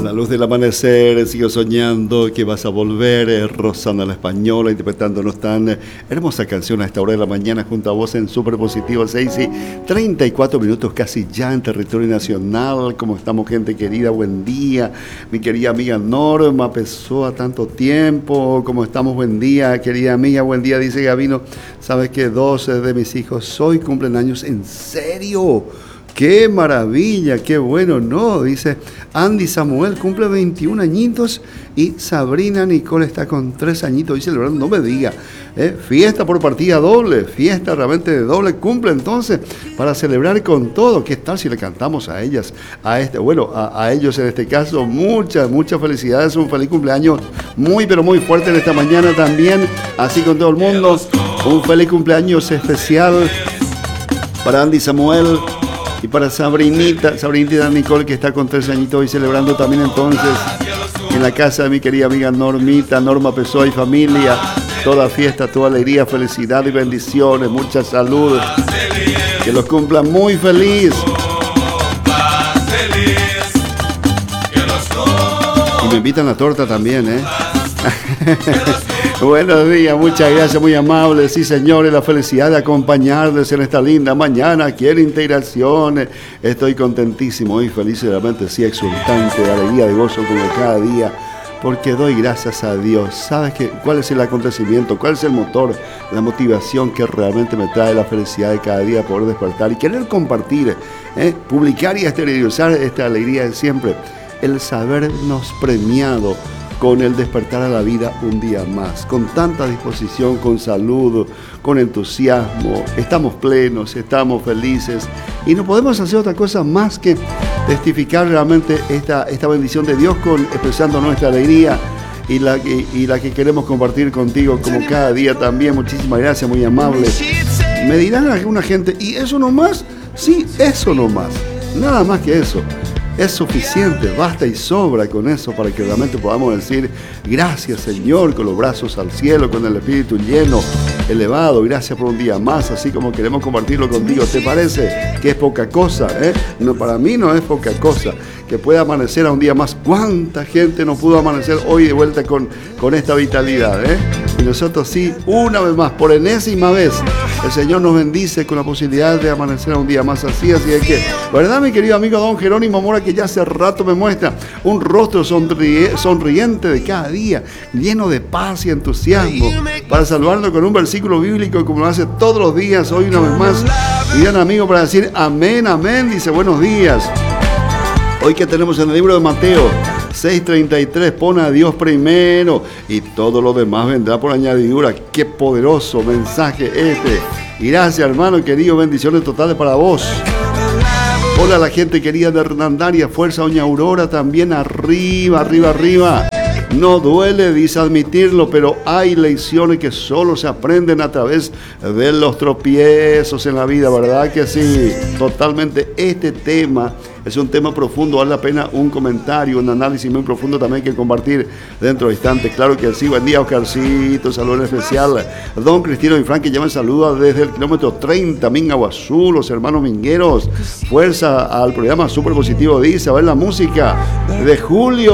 la luz del amanecer, sigo soñando que vas a volver. Rosana la Española interpretándonos tan hermosa canción a esta hora de la mañana junto a vos en Super Positivo 6:34 minutos casi ya en territorio nacional. ¿Cómo estamos, gente querida? Buen día. Mi querida amiga Norma Pessoa, tanto tiempo. ¿Cómo estamos? Buen día, querida amiga. Buen día, dice Gabino. ¿Sabes que 12 de mis hijos hoy cumplen años? ¿En serio? ¡Qué maravilla! ¡Qué bueno! No, dice Andy Samuel cumple 21 añitos y Sabrina Nicole está con 3 añitos. Dice, no me diga, fiesta por partida doble, fiesta realmente de doble cumple entonces para celebrar con todo. ¿Qué tal si le cantamos a ellas? A ellos en este caso, muchas felicidades, un feliz cumpleaños muy pero muy fuerte en esta mañana también, así con todo el mundo. Un feliz cumpleaños especial para Andy Samuel y para Sabrinita Nicole, que está con 3 añitos y celebrando también entonces en la casa de mi querida amiga Normita, Norma Pessoa y familia. Toda fiesta, toda alegría, felicidad y bendiciones, mucha salud. Que los cumplan muy feliz. Y me invitan a torta también, Buenos días, muchas gracias, muy amables. Sí, señores, la felicidad de acompañarles en esta linda mañana. Quiero integraciones. Estoy contentísimo y feliz, realmente, sí, exultante, de alegría, de gozo como cada día, porque doy gracias a Dios. ¿Sabes cuál es el acontecimiento? ¿Cuál es el motor, la motivación que realmente me trae la felicidad de cada día, poder despertar y querer compartir, publicar y exteriorizar esta alegría de siempre? El sabernos premiado con el despertar a la vida un día más, con tanta disposición, con salud, con entusiasmo. Estamos plenos, estamos felices y no podemos hacer otra cosa más que testificar realmente esta bendición de Dios, expresando nuestra alegría y la que queremos compartir contigo como cada día también. Muchísimas gracias, muy amable. Me dirán alguna gente, ¿y eso nomás? Sí, eso nomás, nada más que eso. Es suficiente, basta y sobra con eso para que realmente podamos decir gracias, Señor, con los brazos al cielo, con el espíritu lleno, elevado. Gracias por un día más, así como queremos compartirlo contigo. ¿Te parece que es poca cosa? No, para mí no es poca cosa que pueda amanecer a un día más. ¿Cuánta gente no pudo amanecer hoy de vuelta con esta vitalidad? Y nosotros sí, una vez más, por enésima vez, el Señor nos bendice con la posibilidad de amanecer a un día más así es que, ¿verdad, mi querido amigo don Jerónimo Mora, que ya hace rato me muestra un rostro sonriente de cada día, lleno de paz y entusiasmo, para saludarnos con un versículo bíblico como lo hace todos los días, hoy una vez más, y un amigo para decir amén, amén, dice buenos días. Hoy que tenemos en el libro de Mateo 6:33, pon a Dios primero y todo lo demás vendrá por añadidura. Qué poderoso mensaje este. Y gracias, hermano querido, bendiciones totales para vos. Hola a la gente querida de Hernandaria, fuerza doña Aurora, también arriba. No duele, dice, admitirlo, pero hay lecciones que solo se aprenden a través de los tropiezos en la vida, ¿verdad que sí? Totalmente. Este tema es un tema profundo, vale la pena un comentario, un análisis muy profundo también que compartir dentro de instantes. Claro que sí. Buen día, Oscarcito, saludo en especial. Don Cristino y Frank, que ya me saluda desde el kilómetro 30, Mingaguazú, los hermanos mingueros. Fuerza al programa Super Positivo, dice. A ver la música de Julio.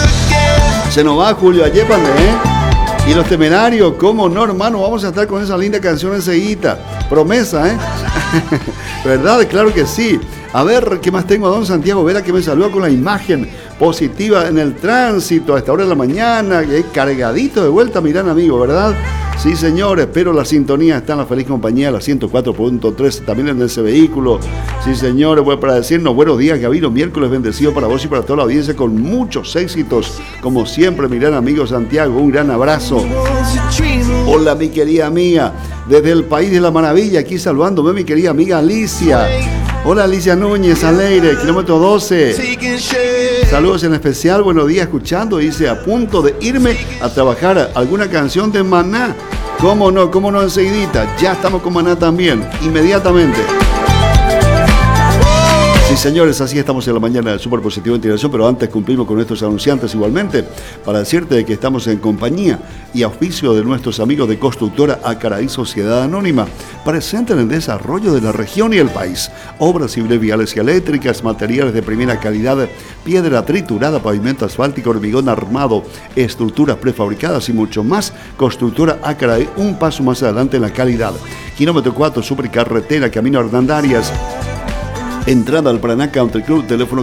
Se nos va Julio Ayépane, Y los Temerarios, ¿cómo no, hermano? Vamos a estar con esa linda canción enseguida. Promesa, ¿verdad? Claro que sí. A ver, ¿qué más tengo? A don Santiago Vera, que me saluda con la imagen positiva en el tránsito a esta hora de la mañana, cargadito de vuelta, mi gran amigo, ¿verdad? Sí, señores, pero la sintonía está en la feliz compañía, la 104.3, también en ese vehículo. Sí, señores, para decirnos buenos días, Gabino, miércoles bendecido para vos y para toda la audiencia, con muchos éxitos, como siempre, mi gran amigo Santiago, un gran abrazo. Hola, mi querida amiga, desde el país de la maravilla, aquí saludándome, mi querida amiga Alicia. Hola, Alicia Núñez, Aleire, kilómetro 12. Saludos en especial, buenos días, escuchando, dice, a punto de irme a trabajar, alguna canción de Maná. ¿Cómo no enseguidita? Ya estamos con Maná también, inmediatamente. Sí, señores, así estamos en la mañana del Super Positivo Integración, pero antes cumplimos con nuestros anunciantes igualmente para decirte que estamos en compañía y auspicio de nuestros amigos de Constructora Acaraí Sociedad Anónima, presente en el desarrollo de la región y el país. Obras civiles, viales y eléctricas, materiales de primera calidad, piedra triturada, pavimento asfáltico, hormigón armado, estructuras prefabricadas y mucho más. Constructora Acaraí, un paso más adelante en la calidad. Kilómetro 4, supercarretera, camino Hernandarias. Entrada al Paraná Country Club, teléfono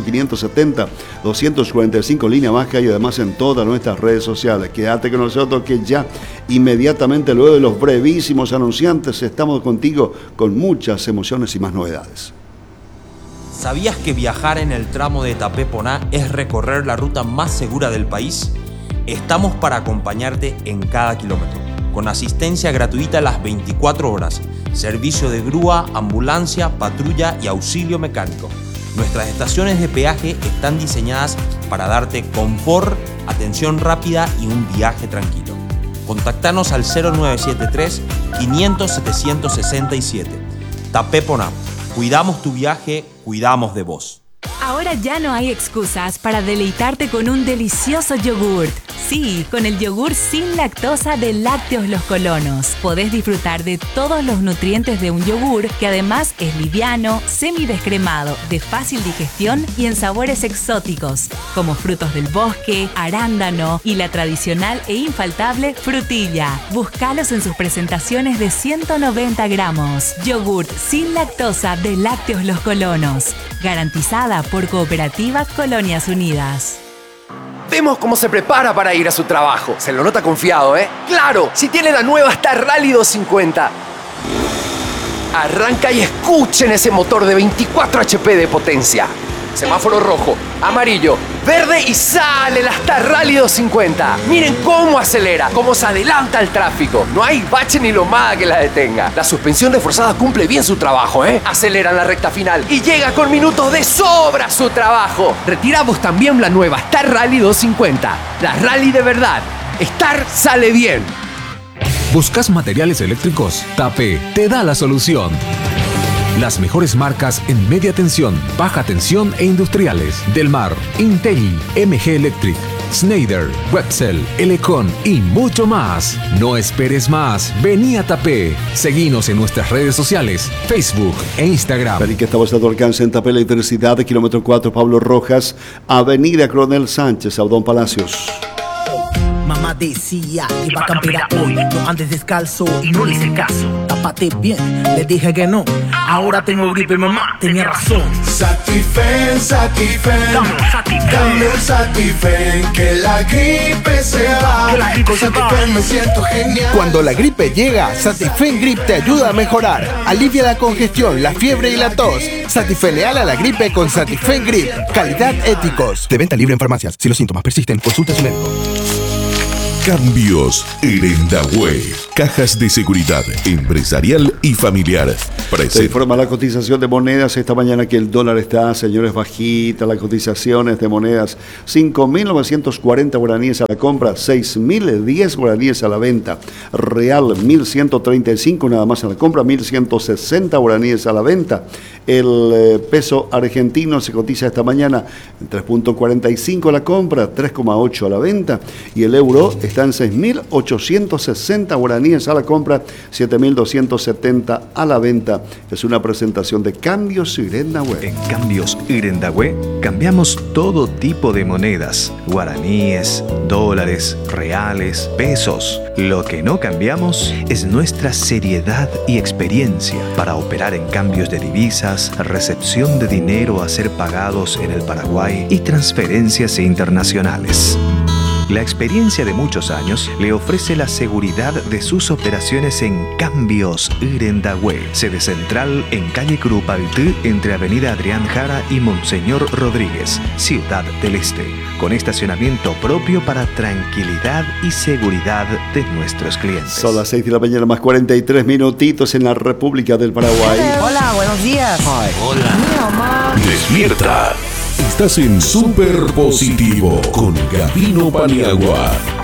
570-245, línea baja, y además en todas nuestras redes sociales. Quédate con nosotros que ya inmediatamente luego de los brevísimos anunciantes estamos contigo con muchas emociones y más novedades. ¿Sabías que viajar en el tramo de Tapé-Poná es recorrer la ruta más segura del país? Estamos para acompañarte en cada kilómetro, con asistencia gratuita las 24 horas. Servicio de grúa, ambulancia, patrulla y auxilio mecánico. Nuestras estaciones de peaje están diseñadas para darte confort, atención rápida y un viaje tranquilo. Contactanos al 0973 500 767. Tapé-Poná. Cuidamos tu viaje, cuidamos de vos. Ahora ya no hay excusas para deleitarte con un delicioso yogurt. Sí, con el yogur sin lactosa de Lácteos Los Colonos. Podés disfrutar de todos los nutrientes de un yogur que además es liviano, semidescremado, de fácil digestión y en sabores exóticos, como frutos del bosque, arándano y la tradicional e infaltable frutilla. Búscalos en sus presentaciones de 190 gramos. Yogurt sin lactosa de Lácteos Los Colonos. Garantizada por Cooperativa Colonias Unidas. Vemos cómo se prepara para ir a su trabajo. Se lo nota confiado, ¿eh? ¡Claro! Si tiene la nueva Star Rally 250. Arranca y escuchen ese motor de 24 HP de potencia. Semáforo rojo, amarillo, verde y sale la Star Rally 250. Miren cómo acelera, cómo se adelanta al tráfico. No hay bache ni lomada que la detenga. La suspensión reforzada cumple bien su trabajo, ¿eh? Acelera en la recta final y llega con minutos de sobra a su trabajo. Retiramos también la nueva Star Rally 250. La Rally de verdad. Star sale bien. ¿Buscas materiales eléctricos? Tapé te da la solución. Las mejores marcas en media tensión, baja tensión e industriales. Delmar, Intelli, MG Electric, Schneider, Wetzel, Elecon y mucho más. No esperes más. Vení a Tapé. Seguinos en nuestras redes sociales, Facebook e Instagram. Vení que estamos a tu alcance en Tapé Electricidad, de kilómetro 4, Pablo Rojas, Avenida Coronel Sánchez, Audón Palacios. Mamá decía que iba a campear hoy. No andes descalzo y no le hice caso. Tápate bien, le dije que no. Ahora tengo gripe, mamá tenía razón. Satifen, dame un Satifen, que la gripe se va. Con Satifen me siento genial. Cuando la gripe llega, Satifen Grip te ayuda a mejorar. Alivia la congestión, la fiebre y la tos. Satifen leal a la gripe con Satifen Grip. Calidad Éticos. De venta libre en farmacias. Si los síntomas persisten, consulta a su médico. Cambios Irendahue. Cajas de seguridad empresarial y familiar. Se informa la cotización de monedas esta mañana que el dólar está, señores, bajita. Las cotizaciones de monedas: 5.940 guaraníes a la compra, 6.010 guaraníes a la venta. Real, 1.135 nada más a la compra, 1.160 guaraníes a la venta. El peso argentino se cotiza esta mañana en 3.45 a la compra, 3.8 a la venta. Y el euro está en 6.860 guaraníes a la compra, 7.270 a la venta. Es una presentación de Cambios Irendahue. En Cambios Irendahue cambiamos todo tipo de monedas: guaraníes, dólares, reales, pesos. Lo que no cambiamos es nuestra seriedad y experiencia para operar en cambios de divisas, recepción de dinero a ser pagados en el Paraguay y transferencias internacionales. La experiencia de muchos años le ofrece la seguridad de sus operaciones en Cambios Irendahue. Sede central en calle Curupaytí, entre Avenida Adrián Jara y Monseñor Rodríguez, Ciudad del Este, con estacionamiento propio para tranquilidad y seguridad de nuestros clientes. Son las 6 de la mañana más 43 minutitos en la República del Paraguay. Hola, buenos días. Hi. Hola. Mi mamá. Despierta. Estás en Super Positivo con Gabino Paniagua.